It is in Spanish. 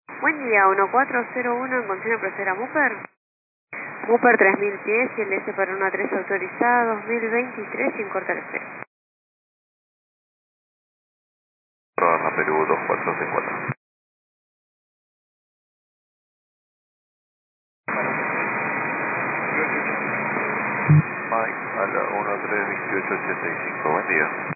Buen día, 1401 en consigna proceder a Muper. Muper 3000 pies y el S para 13 autorizado, 2023 sin corte al espera. Programa Perú 2464. Mike a la 132885. Buen día.